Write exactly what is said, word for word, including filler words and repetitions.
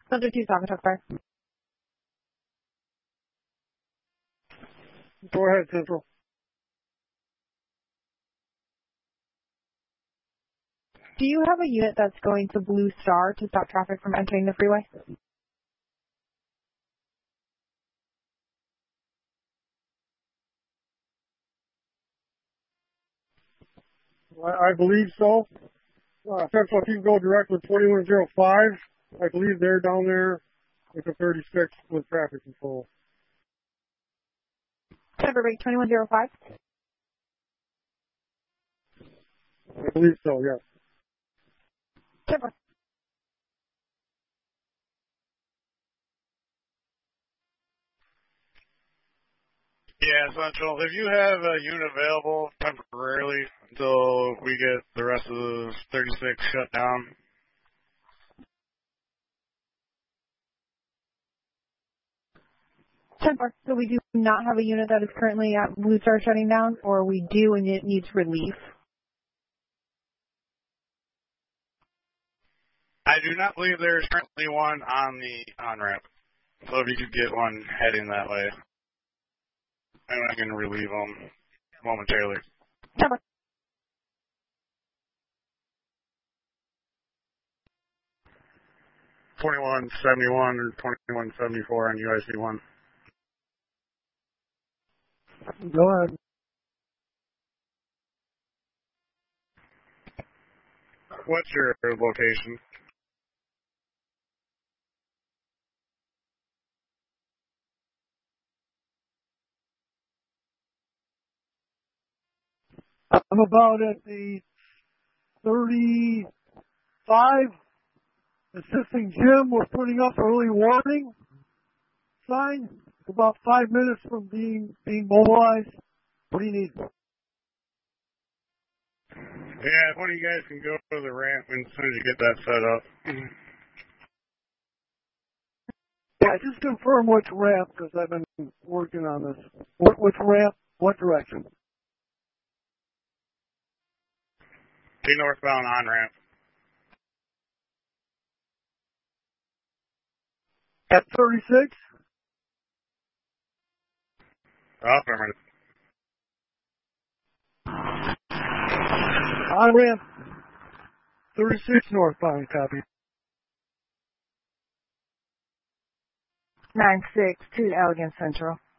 Central two, Falcon Truck Fire. Go ahead, Central. Do you have a unit that's going to Blue Star to stop traffic from entering the freeway? I, I believe so. Uh, Central, if you can go direct with twenty-one oh five, I believe they're down there with the thirty-six with traffic control. Trevor Rate twenty-one oh five. I believe so, yes. Trevor. Yeah, Central, if you have a unit available temporarily until we get the rest of the thirty-six shut down. Trevor, so we do not have a unit that is currently at Blue Star shutting down, or we do and it needs relief? I do not believe there is currently one on the on-ramp. So if you could get one heading that way, and I can relieve them momentarily. Trevor. twenty-one seventy-one or twenty-one seventy-four on U I C one. Go ahead. What's your location? I'm about at the thirty-five. Assisting Jim, we're putting up early warning sign. It's about five minutes from being being mobilized. What do you need? Yeah, if one of you guys can go to the ramp as soon as you get that set up. Yeah, just confirm which ramp, because I've been working on this. What, which ramp? What direction? The northbound on-ramp. At thirty-six? Affirmative. On ramp. thirty-six northbound, copy. nine six to Elegant Central.